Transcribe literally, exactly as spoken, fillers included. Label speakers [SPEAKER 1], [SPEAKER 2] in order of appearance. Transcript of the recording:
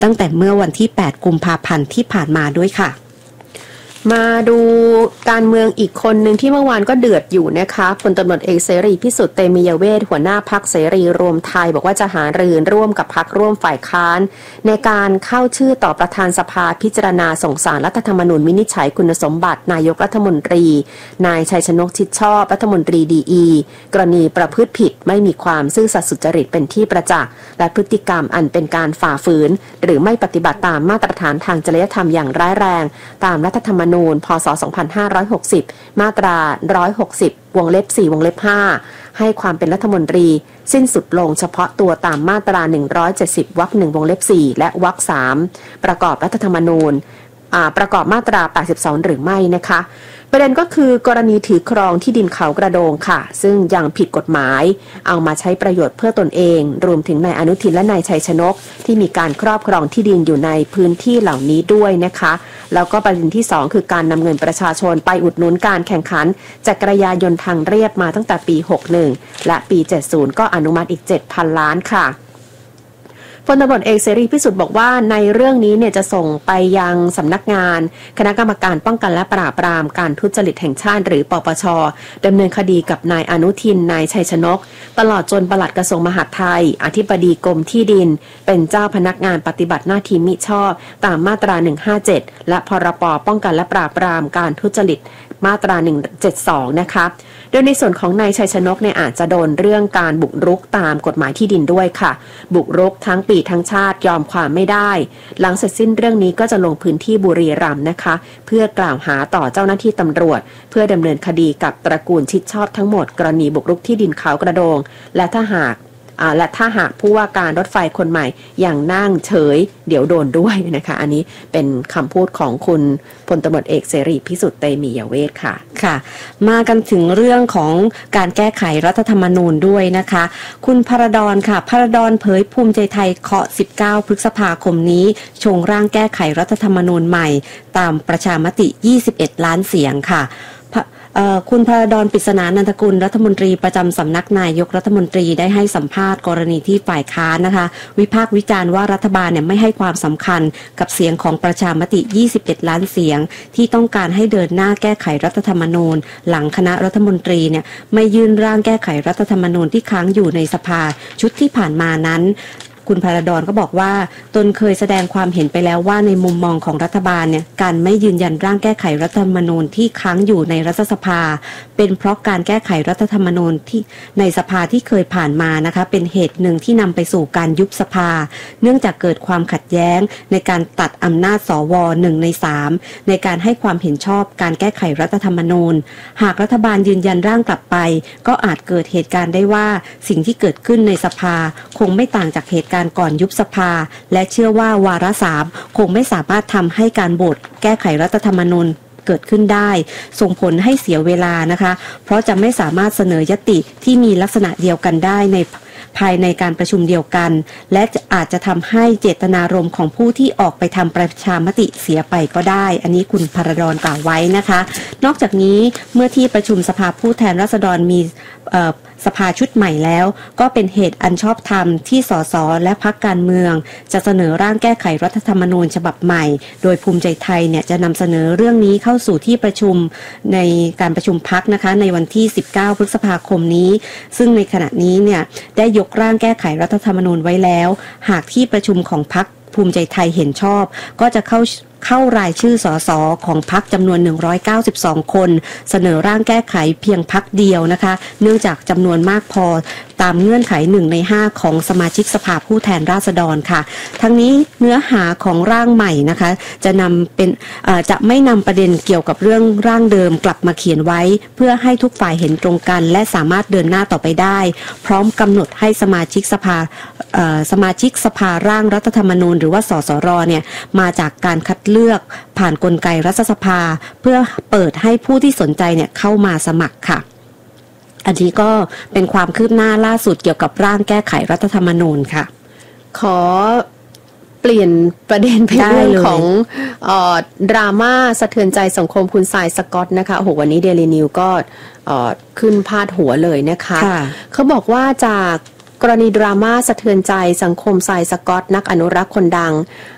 [SPEAKER 1] ตั้งแต่เมื่อวันที่แปดกุมภาพันธ์ที่ผ่านมาด้วยค่ะ
[SPEAKER 2] มาดูการเมืองอีกคนหนึ่งที่เมื่อวานก็เดือดอยู่นะคะพลตำรวจเอกเสรีพิสุทธิ์เตมียเวทหัวหน้าพรรคเสรีรวมไทยบอกว่าจะหารือร่วมกับพรรคร่วมฝ่ายค้านในการเข้าชื่อต่อประธานสภาพิจารณาส่งสารรัฐธรรมนูญวินิจฉัยคุณสมบัตินายกรัฐมนตรีนายชัยชนกชิดชอบรัฐมนตรีดีอีกรณีประพฤติผิดไม่มีความซื่อสัตย์สุจริตเป็นที่ประจักษ์และพฤติกรรมอันเป็นการฝ่าฝืนหรือไม่ปฏิบัติตามมาตรฐานทางจริยธรรมอย่างร้ายแรงตามรัฐธรรมนูญพ.ศ. สองพันห้าร้อยหกสิบมาตราหนึ่งร้อยหกสิบวงเล็บสี่วงเล็บห้าให้ความเป็นรัฐมนตรีสิ้นสุดลงเฉพาะตัวตามมาตราหนึ่งร้อยเจ็ดสิบวรรคหนึ่งวงเล็บสี่และวรรคสามประกอบรัฐธรรมนูญประกอบมาตราแปดสิบสองหรือไม่นะคะประเด็นก็คือกรณีถือครองที่ดินเขากระโดงค่ะซึ่งยังผิดกฎหมายเอามาใช้ประโยชน์เพื่อตนเองรวมถึงนายอนุทินและนายชัยชนกที่มีการครอบครองที่ดินอยู่ในพื้นที่เหล่านี้ด้วยนะคะแล้วก็ประเด็นที่สองคือการนำเงินประชาชนไปอุดหนุนการแข่งขันจักรยานยนต์ทางเรียบมาตั้งแต่ปีหกสิบเอ็ดและปีเจ็ดสิบก็อนุมัติอีก เจ็ดพัน ล้านค่ะพลตำรวจเอกเสรีพิสุทธิ์บอกว่าในเรื่องนี้เนี่ยจะส่งไปยังสำนักงานคณะกรรมการป้องกันและปราบปรามการทุจริตแห่งชาติหรือปปช.ดำเนินคดีกับนายอนุทินนายชัยชนกตลอดจนปลัดกระทรวงมหาดไทยอธิบดีกรมที่ดินเป็นเจ้าพนักงานปฏิบัติหน้าที่มิชอบตามมาตราหนึ่งห้าเจ็ดและพรบป้องกันและปราบปรามการทุจริตมาตราหนึ่งเจ็ดสองนะคะโดยในส่วนของนายชัยชนกเนี่ยอาจจะโดนเรื่องการบุกรุกตามกฎหมายที่ดินด้วยค่ะบุกรุกทั้งปีทั้งชาติยอมความไม่ได้หลังเสร็จสิ้นเรื่องนี้ก็จะลงพื้นที่บุรีรัมย์นะคะเพื่อกล่าวหาต่อเจ้าหน้าที่ตำรวจเพื่อดำเนินคดีกับตระกูลชิดชอบทั้งหมดกรณีบุกรุกที่ดินเขากระโดงและถ้าหากและถ้าหากผู้ว่าการรถไฟคนใหม่อย่างนั่งเฉยเดี๋ยวโดนด้วยนะคะอันนี้เป็นคำพูดของคุณพลตำรวจเอกเสรีพิสุทธิ์เตมียเวทค่ะ
[SPEAKER 1] ค่ะมากันถึงเรื่องของการแก้ไขรัฐธรรมนูญด้วยนะคะคุณพรดรค่ะพรดรเผยภูมิใจไทยเคาะสิบเก้าพฤษภาคมนี้ชงร่างแก้ไขรัฐธรรมนูญใหม่ตามประชามติยี่สิบเอ็ดล้านเสียงค่ะคุณพรดร ปริศนานันทกุลรัฐมนตรีประจำสำนักนายกรัฐมนตรีได้ให้สัมภาษณ์กรณีที่ฝ่ายค้านนะคะวิพากษ์วิจารณ์ว่ารัฐบาลเนี่ยไม่ให้ความสำคัญกับเสียงของประชามติยี่สิบเอ็ดล้านเสียงที่ต้องการให้เดินหน้าแก้ไขรัฐธรรมนูญหลังคณะรัฐมนตรีเนี่ยไม่ยื่นร่างแก้ไขรัฐธรรมนูญที่ค้างอยู่ในสภาชุดที่ผ่านมานั้นคุณพรดรก็บอกว่าตนเคยแสดงความเห็นไปแล้วว่าในมุมมองของรัฐบาลเนี่ยการไม่ยืนยันร่างแก้ไขรัฐธรรมนูญที่ค้างอยู่ในรัฐสภาเป็นเพราะการแก้ไขรัฐธรรมนูญที่ในสภาที่เคยผ่านมานะคะเป็นเหตุหนึ่งที่นำไปสู่การยุบสภาเนื่องจากเกิดความขัดแย้งในการตัดอำนาจสวหนึ่งในสามในการให้ความเห็นชอบการแก้ไขรัฐธรรมนูญหากรัฐบาลยืนยันร่างกลับไปก็อาจเกิดเหตุการณ์ได้ว่าสิ่งที่เกิดขึ้นในสภาคงไม่ต่างจากเหตุการณ์ก่อนยุบสภาและเชื่อว่าวาระสามคงไม่สามารถทำให้การโหวตแก้ไขรัฐธรรมนูญเกิดขึ้นได้ส่งผลให้เสียเวลานะคะเพราะจะไม่สามารถเสนอยติที่มีลักษณะเดียวกันได้ในภายในการประชุมเดียวกันและอาจจะทำให้เจตนารมณ์ของผู้ที่ออกไปทำประชามติเสียไปก็ได้อันนี้คุณพรดรกล่าวไว้นะคะนอกจากนี้เมื่อที่ประชุมสภาผู้แทนราษฎรมีสภาชุดใหม่แล้วก็เป็นเหตุอันชอบธรรมที่สสและพรรคการเมืองจะเสนอร่างแก้ไขรัฐธรรมนูญฉบับใหม่โดยภูมิใจไทยเนี่ยจะนำเสนอเรื่องนี้เข้าสู่ที่ประชุมในการประชุมพรรคนะคะในวันที่สิบเก้าพฤษภาคมนี้ซึ่งในขณะนี้เนี่ยได้ยกร่างแก้ไขรัฐธรรมนูญไว้แล้วหากที่ประชุมของพรรคภูมิใจไทยเห็นชอบก็จะเข้าเข้ารายชื่อสสของพรรคจำนวนหนึ่งร้อยเก้าสิบสองคนเสนอร่างแก้ไขเพียงพรรคเดียวนะคะเนื่องจากจำนวนมากพอตามเงื่อนไขหนึ่งในห้าของสมาชิกสภาผู้แทนราษฎรค่ะทั้งนี้เนื้อหาของร่างใหม่นะคะจะนำเป็นจะไม่นำประเด็นเกี่ยวกับเรื่องร่างเดิมกลับมาเขียนไว้เพื่อให้ทุกฝ่ายเห็นตรงกันและสามารถเดินหน้าต่อไปได้พร้อมกำหนดให้สมาชิกสภาสมาชิกสภาร่างรัฐธรรมนูญหรือว่าสสรเนี่ยมาจากการคัดเลือกผ่านกลไกรัฐสภาเพื่อเปิดให้ผู้ที่สนใจเนี่ยเข้ามาสมัครค่ะอันนี้ก็เป็นความคืบหน้าล่าสุดเกี่ยวกับร่างแก้ไขรัฐธรรมนูญค่ะ
[SPEAKER 2] ขอเปลี่ยนประเด็นไปเรื่องของเอ่อดราม่าสะเทือนใจสังคมคุณทรายสกอตนะคะโอ้โหวันนี้เดลี่นิวก็เอ่อขึ้นพาดหัวเลยนะคะเขาบอกว่าจากกรณีดราม่าสะเทือนใจสังคมทรายสกอตนักอนุรักษ์คนดัง